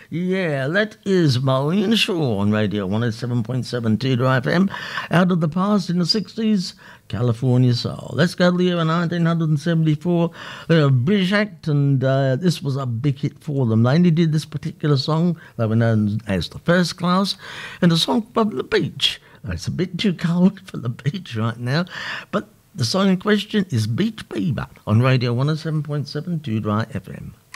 Yeah, that is Marlene Shaw on Radio 107.7 Tudor FM. Out of the past in the 60s, California Soul. Let's go to the year of 1974. British act, and this was a big hit for them. They only did this particular song. They were known as the First Class, and the song from the beach. It's a bit too cold for the beach right now, but the song in question is Beach Fever on Radio 107.7 Tudor FM.